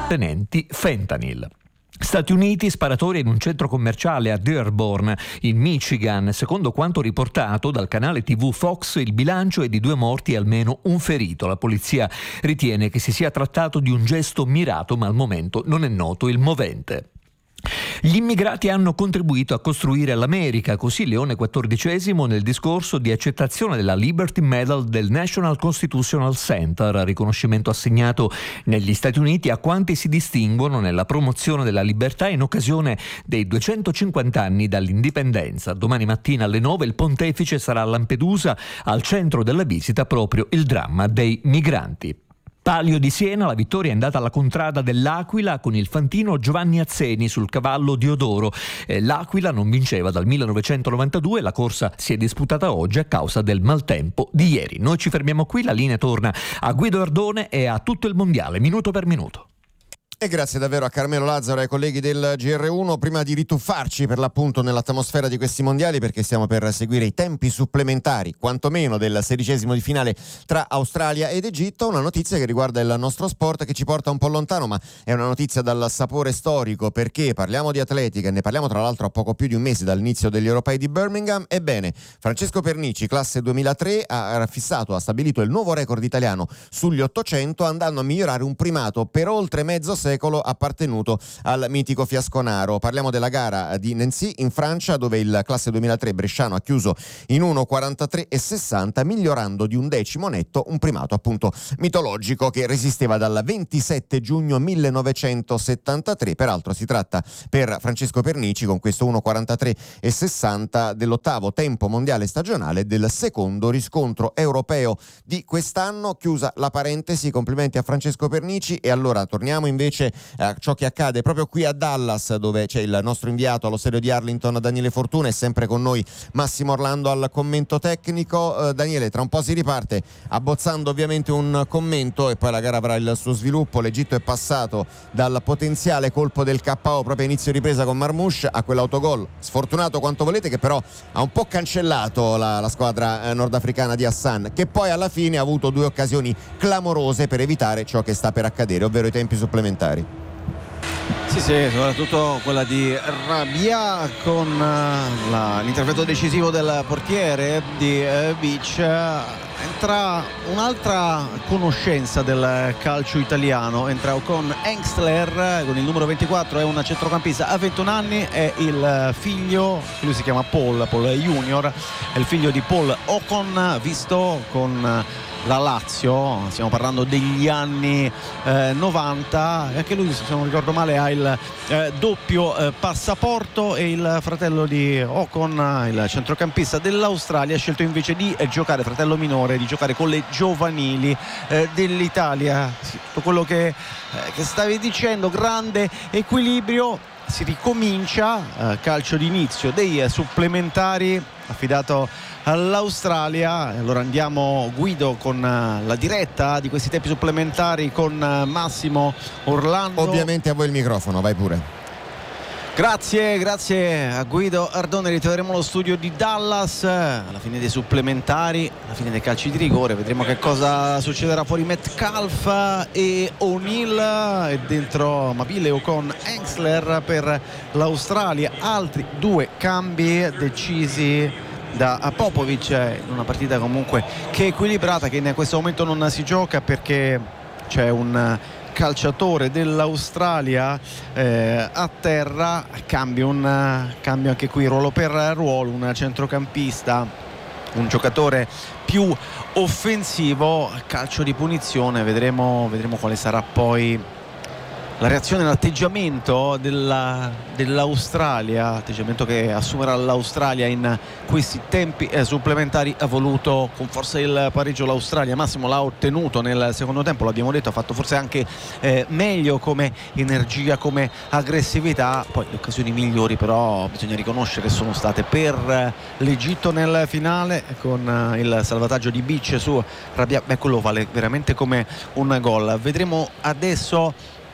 contenenti fentanyl. Stati Uniti, sparatoria in un centro commerciale a Dearborn, in Michigan. Secondo quanto riportato dal canale TV Fox, il bilancio è di 2 morti e almeno un ferito. La polizia ritiene che si sia trattato di un gesto mirato, ma al momento non è noto il movente. Gli immigrati hanno contribuito a costruire l'America, così Leone XIV nel discorso di accettazione della Liberty Medal del National Constitutional Center, riconoscimento assegnato negli Stati Uniti a quanti si distinguono nella promozione della libertà in occasione dei 250 anni dall'indipendenza. Domani mattina alle 9 il pontefice sarà a Lampedusa, al centro della visita proprio il dramma dei migranti. Palio di Siena, la vittoria è andata alla contrada dell'Aquila con il fantino Giovanni Azzeni sul cavallo Diodoro. L'Aquila non vinceva dal 1992, la corsa si è disputata oggi a causa del maltempo di ieri. Noi ci fermiamo qui, la linea torna a Guido Ardone e a tutto il mondiale, minuto per minuto. E grazie davvero a Carmelo Lazzaro e ai colleghi del GR1. Prima di rituffarci per l'appunto nell'atmosfera di questi mondiali, perché stiamo per seguire i tempi supplementari, quantomeno del 16° di finale tra Australia ed Egitto, una notizia che riguarda il nostro sport, che ci porta un po' lontano, ma è una notizia dal sapore storico, perché parliamo di atletica e ne parliamo tra l'altro a poco più di un mese dall'inizio degli europei di Birmingham. Ebbene, Francesco Pernici, classe 2003, ha stabilito il nuovo record italiano sugli 800, andando a migliorare un primato per oltre mezzo secolo appartenuto al mitico Fiasconaro. Parliamo della gara di Nancy in Francia, dove il classe 2003 bresciano ha chiuso in 1:43,60, migliorando di un decimo netto un primato appunto mitologico che resisteva dal 27 giugno 1973. Peraltro si tratta per Francesco Pernici, con questo 1:43,60, dell'ottavo tempo mondiale stagionale, del secondo riscontro europeo di quest'anno. Chiusa la parentesi, complimenti a Francesco Pernici. E allora torniamo invece a ciò che accade proprio qui a Dallas, dove c'è il nostro inviato allo stadio di Arlington, Daniele Fortuna, e sempre con noi Massimo Orlando al commento tecnico. Daniele, tra un po' si riparte abbozzando ovviamente un commento e poi la gara avrà il suo sviluppo. L'Egitto è passato dal potenziale colpo del KO proprio a inizio ripresa con Marmoush a quell'autogol sfortunato quanto volete, che però ha un po' cancellato la squadra nordafricana di Hassan, che poi alla fine ha avuto 2 occasioni clamorose per evitare ciò che sta per accadere, ovvero i tempi supplementari. Sì, soprattutto quella di Rabia con l'intervento decisivo del portiere di Beach. Entra un'altra conoscenza del calcio italiano, entra con Engstler con il numero 24, è un centrocampista, ha 21 anni, è il figlio, lui si chiama Paul Junior, è il figlio di Paul Ocon, visto con la Lazio, stiamo parlando degli anni 90, e anche lui, se non ricordo male, ha il doppio passaporto. E il fratello di Ocon, il centrocampista dell'Australia, ha scelto invece di giocare, fratello minore, di giocare con le giovanili dell'Italia. Tutto quello che stavi dicendo, grande equilibrio, si ricomincia, calcio d'inizio dei supplementari affidato all'Australia. Allora andiamo, Guido, con la diretta di questi tempi supplementari con Massimo Orlando. Ovviamente a voi il microfono, vai pure. Grazie a Guido Ardone. Ritroveremo lo studio di Dallas alla fine dei supplementari, alla fine dei calci di rigore. Vedremo che cosa succederà fuori Metcalf e O'Neill, e dentro Mabileo con Engstler per l'Australia. Altri 2 cambi decisi da Popovic in una partita comunque che è equilibrata, che in questo momento non si gioca perché c'è un calciatore dell'Australia a terra. Cambio anche qui ruolo per ruolo, un centrocampista, un giocatore più offensivo, calcio di punizione. Vedremo quale sarà poi la reazione, l'atteggiamento dell'Australia, atteggiamento che assumerà l'Australia in questi tempi supplementari. Ha voluto con forza il pareggio l'Australia, Massimo l'ha ottenuto nel secondo tempo, l'abbiamo detto, ha fatto forse anche meglio come energia, come aggressività. Poi le occasioni migliori però bisogna riconoscere sono state per l'Egitto nel finale, con il salvataggio di Beach su Rabia. Quello vale veramente come un gol. Vedremo adesso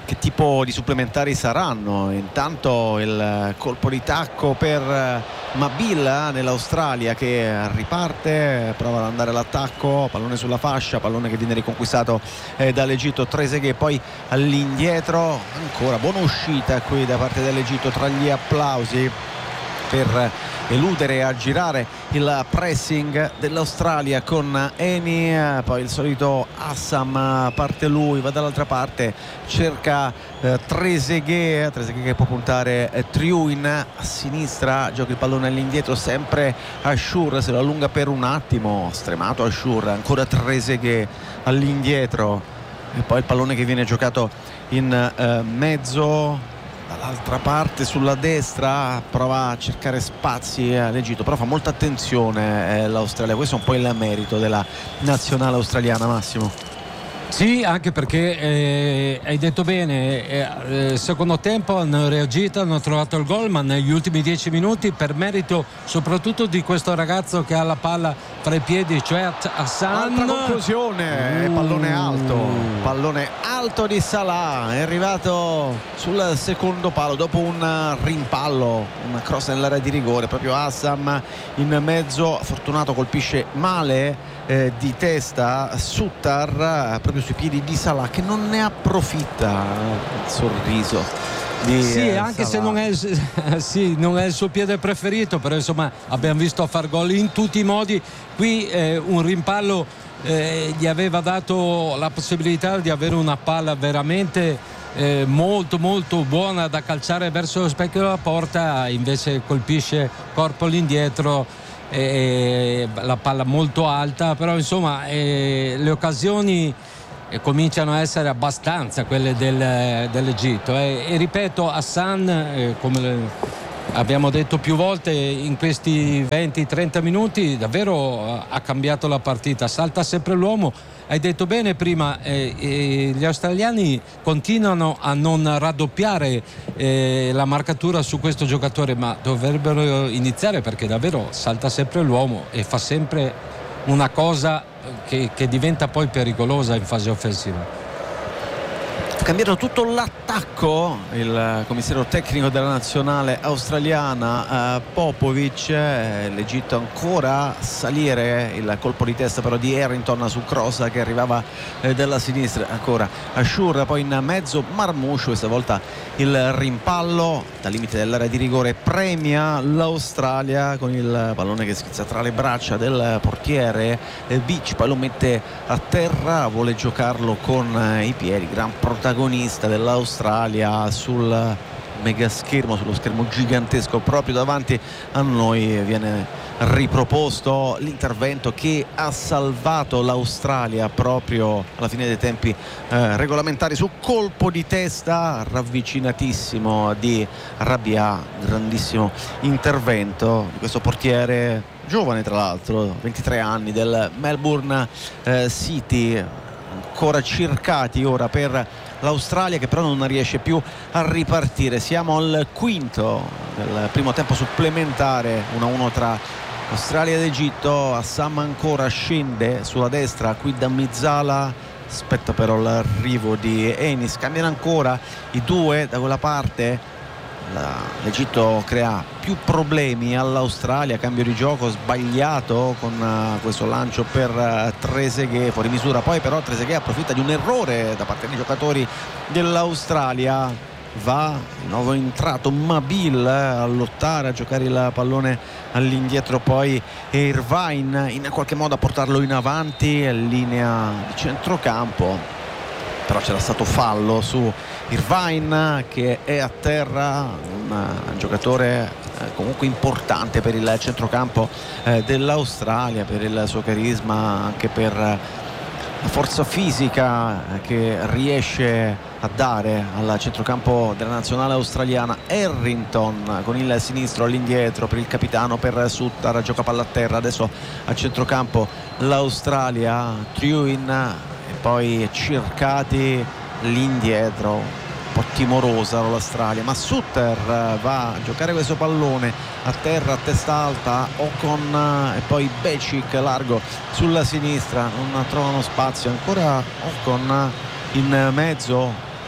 che tipo di supplementari saranno. Intanto il colpo di tacco per Mabil nell'Australia, che riparte, prova ad andare all'attacco, pallone sulla fascia, pallone che viene riconquistato dall'Egitto. Trezeguet poi all'indietro, ancora buona uscita qui da parte dell'Egitto, tra gli applausi per eludere e aggirare il pressing dell'Australia con Eni. Poi il solito Assam, parte lui, va dall'altra parte, cerca Trezeguet che può puntare Triuin a sinistra, gioca il pallone all'indietro, sempre Achour, se lo allunga per un attimo, stremato Achour, ancora Trezeguet all'indietro, e poi il pallone che viene giocato in mezzo dall'altra parte sulla destra, prova a cercare spazi l'Egitto, però fa molta attenzione l'Australia. Questo è un po' il merito della nazionale australiana, Massimo. Sì, anche perché hai detto bene, secondo tempo hanno reagito, hanno trovato il gol, ma negli ultimi 10 minuti per merito soprattutto di questo ragazzo che ha la palla fra i piedi, cioè Hassan. Altra conclusione, pallone alto di Salah, è arrivato sul secondo palo dopo un rimpallo, un cross nell'area di rigore, proprio Assam in mezzo, fortunato, colpisce male di testa Suttar proprio sui piedi di Salah, che non ne approfitta. Il sorriso di sì, anche Salah. se non è il suo piede preferito, però insomma abbiamo visto far gol in tutti i modi. Qui un rimpallo gli aveva dato la possibilità di avere una palla veramente molto molto buona da calciare verso lo specchio della porta, invece colpisce corpo all'indietro, la palla molto alta, però insomma le occasioni cominciano a essere abbastanza quelle dell'Egitto, e ripeto, Hassan, come abbiamo detto più volte in questi 20-30 minuti, davvero ha cambiato la partita, salta sempre l'uomo. Hai detto bene prima, gli australiani continuano a non raddoppiare la marcatura su questo giocatore, ma dovrebbero iniziare, perché davvero salta sempre l'uomo e fa sempre una cosa che diventa poi pericolosa in fase offensiva. Cambiato tutto l'attacco il commissario tecnico della nazionale australiana Popovic. L'Egitto ancora a salire, il colpo di testa però di Harrington su cross che arrivava dalla sinistra, ancora Achour, poi in mezzo Marmoush, questa volta il rimpallo dal limite dell'area di rigore premia l'Australia con il pallone che schizza tra le braccia del portiere Beach, poi lo mette a terra, vuole giocarlo con i piedi, gran protagonista dell'Australia sul megaschermo, sullo schermo gigantesco proprio davanti a noi. Viene riproposto l'intervento che ha salvato l'Australia proprio alla fine dei tempi regolamentari su colpo di testa ravvicinatissimo di Rabiat. Grandissimo intervento di questo portiere giovane, tra l'altro 23 anni, del Melbourne City. Ancora cercati ora per l'Australia, che però non riesce più a ripartire. Siamo al quinto del primo tempo supplementare, 1-1 tra Australia ed Egitto. Assam ancora scende sulla destra qui da Mezzala, aspetta però l'arrivo di Enis, cambiano ancora i due da quella parte. L'Egitto crea più problemi all'Australia, cambio di gioco sbagliato con questo lancio per Trezeguet fuori misura, poi però Trezeguet approfitta di un errore da parte dei giocatori dell'Australia, va di nuovo entrato Mabil a lottare, a giocare il pallone all'indietro, poi Irvine in qualche modo a portarlo in avanti in linea di centrocampo, però c'era stato fallo su Irvine che è a terra, un giocatore comunque importante per il centrocampo dell'Australia, per il suo carisma, anche per la forza fisica che riesce a dare al centrocampo della nazionale australiana. Harrington con il sinistro all'indietro per il capitano, per Suttar, gioca palla a terra, adesso a centrocampo l'Australia, Triuin, e poi cercati l'indietro, un po' timorosa l'Australia, ma Sutter va a giocare questo pallone a terra, a testa alta, Ocon e poi Becic largo sulla sinistra, non trovano spazio, ancora Ocon in mezzo,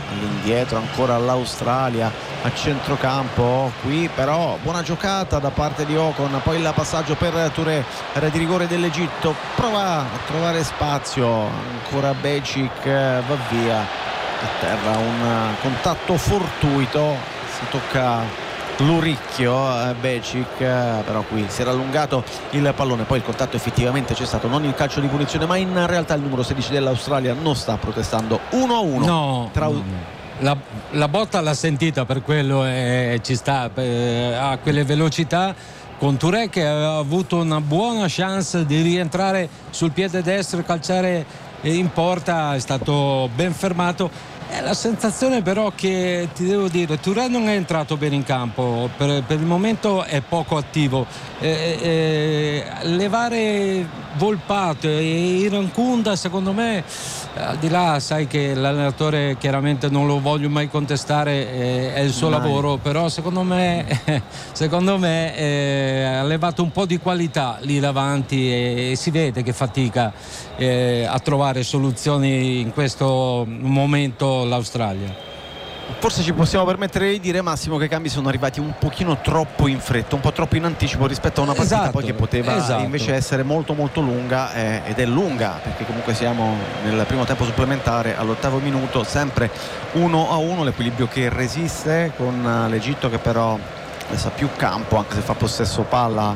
all'indietro ancora l'Australia a centrocampo. Qui però buona giocata da parte di Ocon, poi il passaggio per Touré, area di rigore dell'Egitto, prova a trovare spazio, ancora Becic, va via a terra, un contatto fortuito, si tocca l'uricchio Becic, però qui si era allungato il pallone, poi il contatto effettivamente c'è stato, non il calcio di punizione, ma in realtà il numero 16 dell'Australia non sta protestando. 1-1 no, tra... la botta l'ha sentita, per quello ci sta a quelle velocità, con Touré che aveva avuto una buona chance di rientrare sul piede destro e calciare in porta, è stato ben fermato. La sensazione però che ti devo dire, Touré non è entrato bene in campo, per il momento è poco attivo, levare Volpato e Irankunda, secondo me, al di là, sai che l'allenatore chiaramente non lo voglio mai contestare, è il suo lavoro, però secondo me ha levato un po' di qualità lì davanti e si vede che fatica a trovare soluzioni in questo momento l'Australia. Forse ci possiamo permettere di dire, Massimo, che i cambi sono arrivati un pochino troppo in fretta, un po' troppo in anticipo rispetto a una partita poi che poteva invece essere molto molto lunga, ed è lunga perché comunque siamo nel primo tempo supplementare all'8° minuto, sempre 1-1, l'equilibrio che resiste con l'Egitto che però adesso ha più campo, anche se fa possesso palla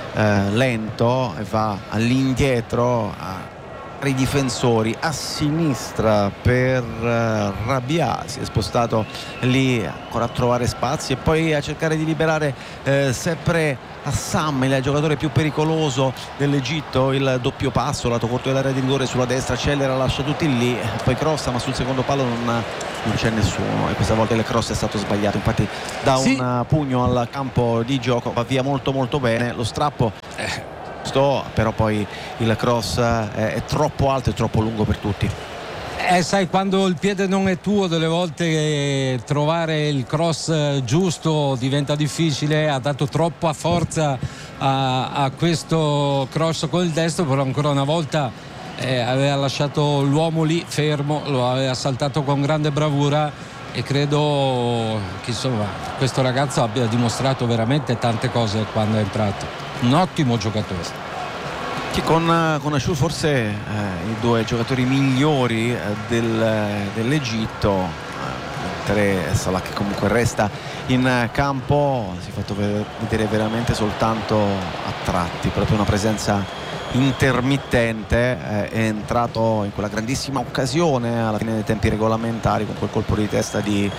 lento e va all'indietro i difensori a sinistra per Rabia, si è spostato lì ancora a trovare spazi e poi a cercare di liberare sempre Assam, il giocatore più pericoloso dell'Egitto, il doppio passo lato corto dell'area di rigore sulla destra, accelera, lascia tutti lì, poi crossa, ma sul secondo palo non c'è nessuno e questa volta il cross è stato sbagliato, infatti da un pugno al campo di gioco, va via molto molto bene, lo strappo però poi il cross è troppo alto e troppo lungo per tutti. Sai, quando il piede non è tuo, delle volte trovare il cross giusto diventa difficile. Ha dato troppa forza a questo cross con il destro, però ancora una volta aveva lasciato l'uomo lì fermo, lo aveva saltato con grande bravura e credo che insomma questo ragazzo abbia dimostrato veramente tante cose quando è entrato. Un ottimo giocatore. Che con Asciù forse i due giocatori migliori dell'Egitto, mentre Salah che comunque resta in campo si è fatto vedere veramente soltanto a tratti, proprio una presenza intermittente, è entrato in quella grandissima occasione alla fine dei tempi regolamentari con quel colpo di testa di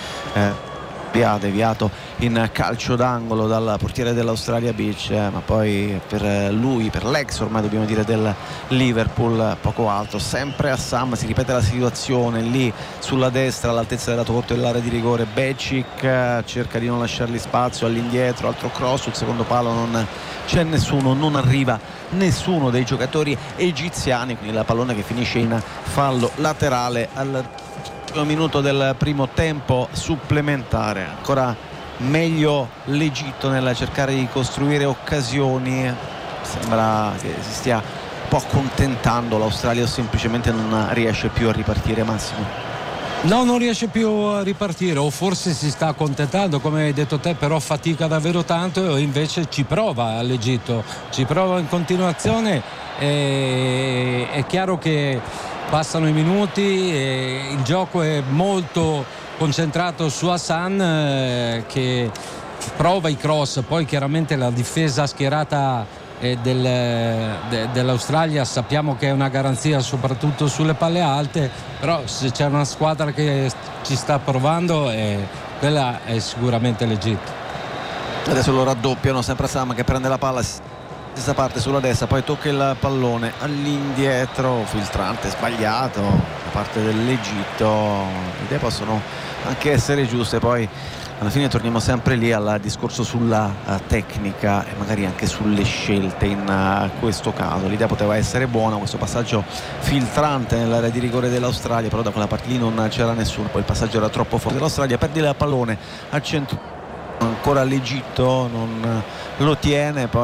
deviato in calcio d'angolo dal portiere dell'Australia Beach, ma poi per lui, per l'ex ormai dobbiamo dire del Liverpool, poco altro. Sempre Assam, si ripete la situazione lì sulla destra all'altezza del lato corto dell'area di rigore, Becic cerca di non lasciargli spazio, all'indietro, altro cross sul secondo palo, non c'è nessuno, non arriva nessuno dei giocatori egiziani, quindi la pallone che finisce in fallo laterale al minuto del primo tempo supplementare. Ancora meglio l'Egitto nel cercare di costruire occasioni, sembra che si stia un po' accontentando l'Australia o semplicemente non riesce più a ripartire, Massimo? No, non riesce più a ripartire, o forse si sta accontentando, come hai detto te, però fatica davvero tanto e invece ci prova all'Egitto, ci prova in continuazione. È chiaro che passano i minuti e il gioco è molto concentrato su Hassan che prova i cross, poi chiaramente la difesa schierata dell'Australia sappiamo che è una garanzia soprattutto sulle palle alte, però se c'è una squadra che ci sta provando quella è sicuramente l'Egitto. Adesso lo raddoppiano, sempre Hassan che prende la palla stessa parte sulla destra, poi tocca il pallone all'indietro, filtrante sbagliato da parte dell'Egitto. Le idee possono anche essere giuste, poi alla fine torniamo sempre lì al discorso sulla tecnica e magari anche sulle scelte. In questo caso l'idea poteva essere buona, questo passaggio filtrante nell'area di rigore dell'Australia, però da quella parte lì non c'era nessuno, poi il passaggio era troppo forte. L'Australia perde il pallone al centro, ancora l'Egitto non lo tiene, poi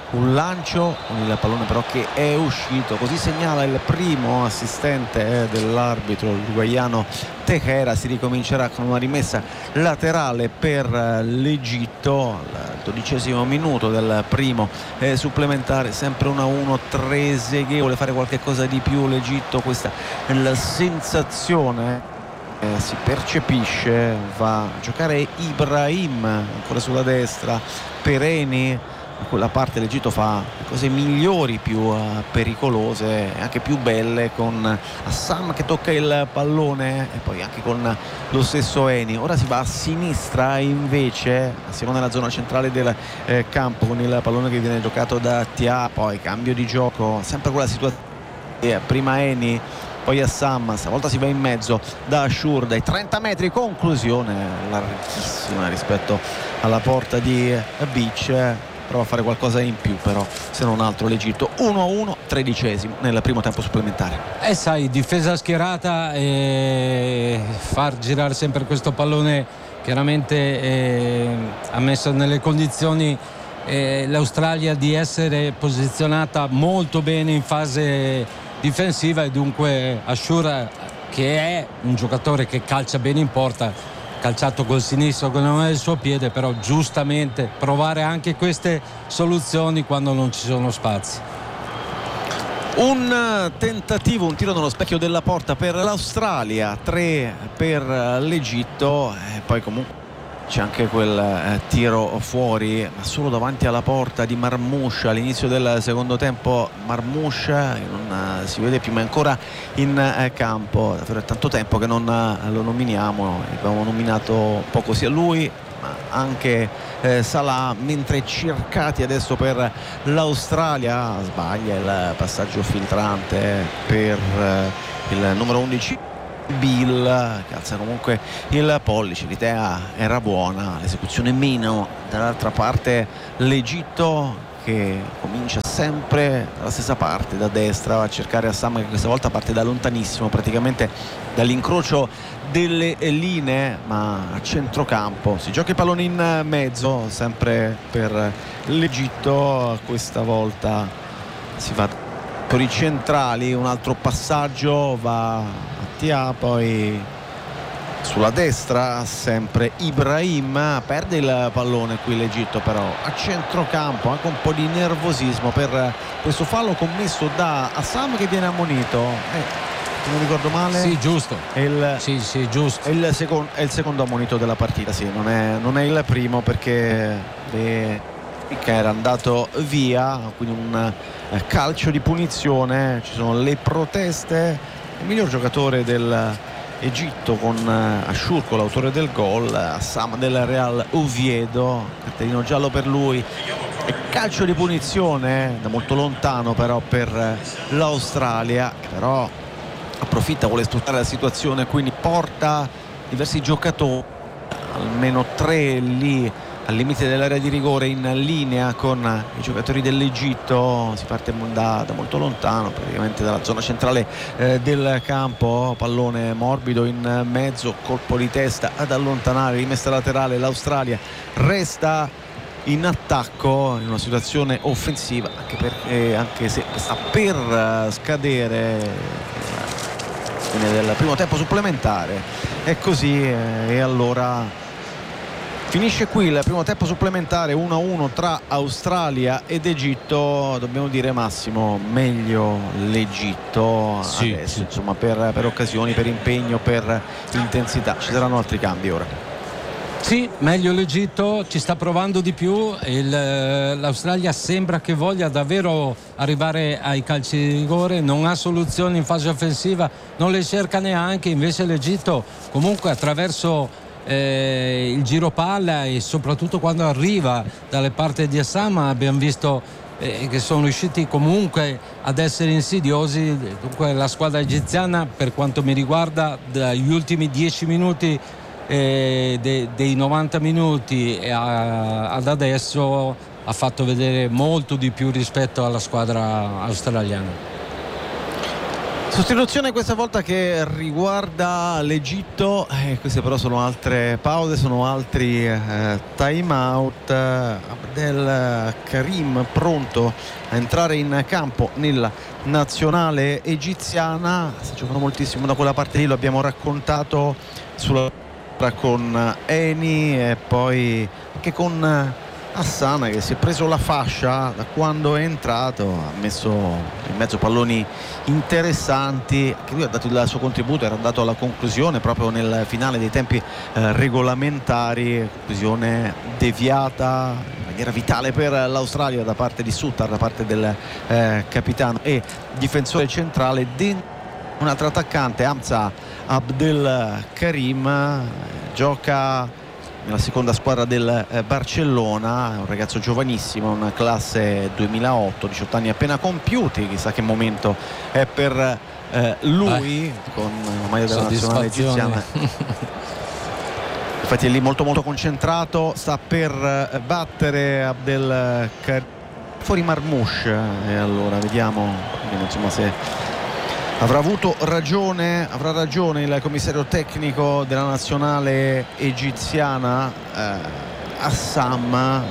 un lancio con il pallone però che è uscito, così segnala il primo assistente dell'arbitro uruguaiano Tejera. Si ricomincerà con una rimessa laterale per l'Egitto al 12° minuto del primo supplementare, sempre 1-1. Trezeguet vuole fare qualche cosa di più l'Egitto, questa è la sensazione. Si percepisce, va a giocare Ibrahim ancora sulla destra, Pereni. Da quella parte l'Egitto fa cose migliori, più pericolose e anche più belle, con Assam che tocca il pallone e poi anche con lo stesso Eni. Ora si va a sinistra invece, siamo nella zona centrale del campo con il pallone che viene giocato da Tia, poi cambio di gioco, sempre quella situazione, prima Eni poi Assam, stavolta si va in mezzo da Ashur dai 30 metri, conclusione larghissima rispetto alla porta di Beach. Prova a fare qualcosa in più però, se non altro l'Egitto. 1-1, 13° nel primo tempo supplementare. Sai, difesa schierata e far girare sempre questo pallone chiaramente ha messo nelle condizioni l'Australia di essere posizionata molto bene in fase difensiva, e dunque Ashur, che è un giocatore che calcia bene in porta, calciato col sinistro che non è il suo piede, però giustamente provare anche queste soluzioni quando non ci sono spazi. Un tentativo, un tiro nello specchio della porta per l'Australia, 3 per l'Egitto, e poi comunque c'è anche quel tiro fuori, ma solo davanti alla porta di Marmoush all'inizio del secondo tempo. Marmoush che non si vede più, ma è ancora in campo. Davvero è tanto tempo che non lo nominiamo, abbiamo nominato poco sia lui ma anche Salah, mentre cercati adesso per l'Australia. Sbaglia il passaggio filtrante per il numero 11 Bill, che alza comunque il pollice. L'idea era buona, l'esecuzione meno. Dall'altra parte l'Egitto che comincia sempre dalla stessa parte, da destra, va a cercare Assam, che questa volta parte da lontanissimo, praticamente dall'incrocio delle linee, ma a centrocampo. Si gioca il pallone in mezzo sempre per l'Egitto, questa volta si va per i centrali. Un altro passaggio va a Tia, poi sulla destra sempre Ibrahim, perde il pallone qui l'Egitto, però a centrocampo anche un po' di nervosismo per questo fallo commesso da Assam, che viene ammonito, se non ricordo male. Sì, giusto. Sì, giusto. È il secondo ammonito della partita, sì, non è il primo, perché che era andato via, quindi un calcio di punizione. Ci sono le proteste. Il miglior giocatore dell'Egitto con Ashur, l'autore del gol, Assam del Real Oviedo, cartellino giallo per lui e calcio di punizione da molto lontano però per l'Australia, che però approfitta, vuole sfruttare la situazione, quindi porta diversi giocatori, almeno 3 lì al limite dell'area di rigore, in linea con i giocatori dell'Egitto. Si parte da molto lontano, praticamente dalla zona centrale del campo. Pallone morbido in mezzo, colpo di testa ad allontanare, rimessa laterale. L'Australia resta in attacco in una situazione offensiva, anche se sta per scadere fine del primo tempo supplementare. È così, e allora finisce qui il primo tempo supplementare, 1-1 tra Australia ed Egitto. Dobbiamo dire, Massimo, meglio l'Egitto sì, adesso, sì. Insomma, per occasioni, per impegno, per intensità. Ci saranno altri cambi ora. Sì, meglio l'Egitto, ci sta provando di più. L'Australia sembra che voglia davvero arrivare ai calci di rigore, non ha soluzioni in fase offensiva, non le cerca neanche. Invece l'Egitto comunque attraverso il giro palla, e soprattutto quando arriva dalle parti di Assam, abbiamo visto che sono riusciti comunque ad essere insidiosi. Dunque la squadra egiziana, per quanto mi riguarda, dagli ultimi 10 minuti dei 90 minuti ad adesso ha fatto vedere molto di più rispetto alla squadra australiana. Sostituzione questa volta che riguarda l'Egitto, queste però sono altre pause, sono altri time out. Abdel Karim pronto a entrare in campo nella nazionale egiziana. Si giocano moltissimo da quella parte lì, lo abbiamo raccontato con Eni e poi anche con Hassan, che si è preso la fascia da quando è entrato, ha messo in mezzo palloni interessanti, che lui ha dato il suo contributo, era andato alla conclusione proprio nel finale dei tempi regolamentari, conclusione deviata in maniera vitale per l'Australia da parte di Sutar, da parte del capitano e difensore centrale. Un altro attaccante, Hamza Abdel Karim, gioca nella seconda squadra del Barcellona, è un ragazzo giovanissimo, una classe 2008, 18 anni appena compiuti, chissà che momento è per lui con la maglia della nazionale egiziana. Infatti è lì molto molto concentrato, sta per battere Abdel Karim fuori Marmoush, e allora vediamo insomma se avrà ragione il commissario tecnico della nazionale egiziana, Assam. Ha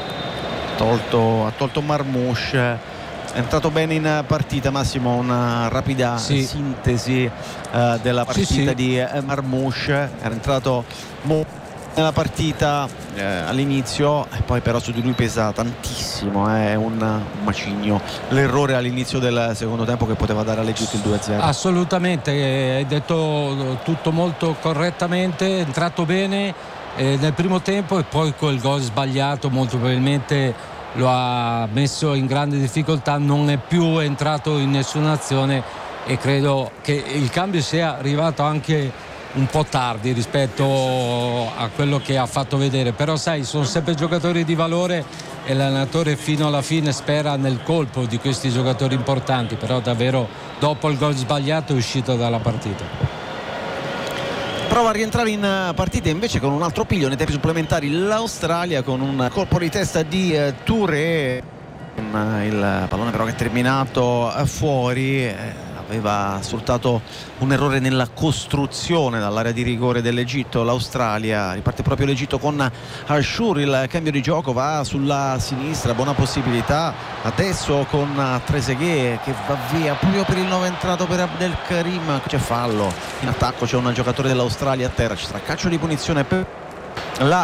tolto Marmoush, è entrato bene in partita. Massimo, una rapida sintesi della partita di Marmoush. Era entrato nella partita all'inizio, e poi però su di lui pesa tantissimo, è un macigno l'errore all'inizio del secondo tempo che poteva dare all'Egitto il 2-0. Assolutamente, hai detto tutto molto correttamente, è entrato bene nel primo tempo, e poi quel gol sbagliato molto probabilmente lo ha messo in grande difficoltà, non è più entrato in nessuna azione, e credo che il cambio sia arrivato anche un po' tardi rispetto a quello che ha fatto vedere. Però sai, sono sempre giocatori di valore e l'allenatore fino alla fine spera nel colpo di questi giocatori importanti, però davvero dopo il gol sbagliato è uscito dalla partita. Prova a rientrare in partita invece con un altro piglio nei tempi supplementari l'Australia, con un colpo di testa di Touré, il pallone però che è terminato fuori. Aveva sfruttato un errore nella costruzione dall'area di rigore dell'Egitto. L'Australia riparte proprio l'Egitto con Ashur, il cambio di gioco va sulla sinistra, buona possibilità adesso con Trezeguet che va via proprio per il nuovo entrato per Abdel Karim. C'è fallo in attacco, c'è un giocatore dell'Australia a terra, ci sarà calcio di punizione per la